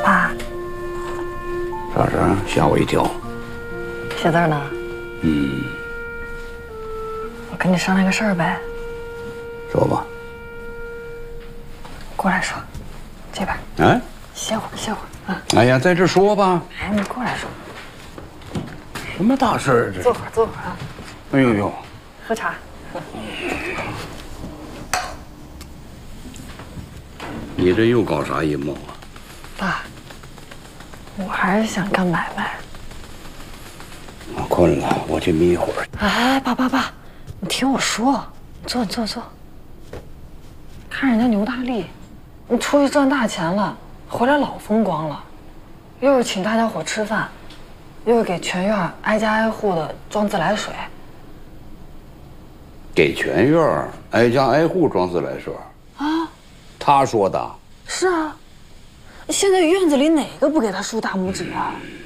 爸， 啥事儿？吓我一跳。 写字呢？我跟你商量个事儿呗。 说吧。 过来说，这边。 哎， 歇会儿啊。 哎呀，在这说吧。 哎，你过来说。 什么大事儿这？ 坐会儿啊。 哎呦呦， 喝茶。 你这又搞啥阴谋啊？ 爸，我还是想干买卖。 我困了，我去眯一会儿。 哎，爸，你听我说，坐。看人家牛大力，你出去赚大钱了，回来老风光了，又是请大家伙吃饭，又是给全院挨家挨户的装自来水。 给全院挨家挨户装自来水啊？他说的。 是啊，现在院子里哪个不给他竖大拇指啊？